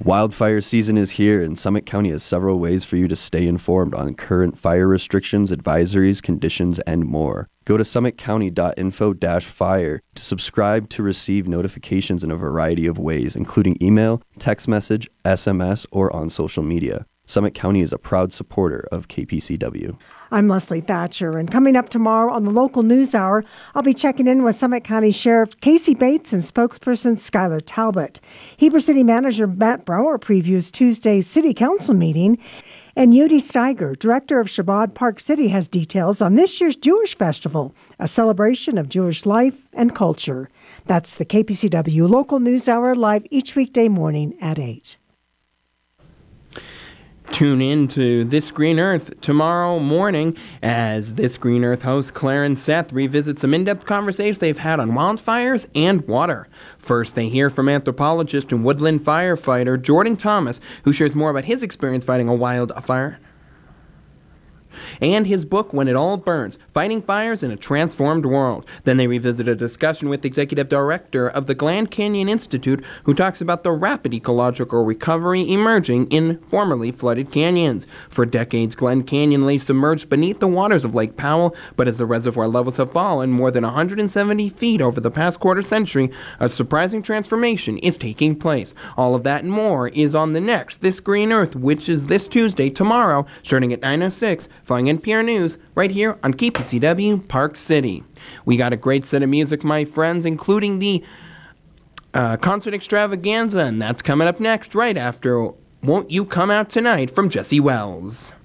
Wildfire season is here, and Summit County has several ways for you to stay informed on current fire restrictions, advisories, conditions, and more. Go to summitcounty.info-fire to subscribe to receive notifications in a variety of ways, including email, text message, SMS, or on social media. Summit County is a proud supporter of KPCW. I'm Leslie Thatcher, and coming up tomorrow on the Local News Hour, I'll be checking in with Summit County Sheriff Casey Bates and spokesperson Skylar Talbot. Heber City Manager Matt Brower previews Tuesday's City Council meeting, and Yudi Steiger, director of Shabbat Park City, has details on this year's Jewish Festival, a celebration of Jewish life and culture. That's the KPCW Local News Hour, live each weekday morning at 8. Tune in to This Green Earth tomorrow morning as This Green Earth host Claire and Seth revisit some in-depth conversations they've had on wildfires and water. First, they hear from anthropologist and woodland firefighter Jordan Thomas, who shares more about his experience fighting a wildfire, and his book, When It All Burns, Fighting Fires in a Transformed World. Then they revisit a discussion with the executive director of the Grand Canyon Institute, who talks about the rapid ecological recovery emerging in formerly flooded canyons. For decades, Glen Canyon lay submerged beneath the waters of Lake Powell, but as the reservoir levels have fallen more than 170 feet over the past quarter century, a surprising transformation is taking place. All of that and more is on the next This Green Earth, which is this Tuesday, tomorrow, starting at 9:06, following NPR News, right here on KPCW Park City. We got a great set of music, my friends, including the concert extravaganza, and that's coming up next, right after Won't You Come Out Tonight from Jesse Wells.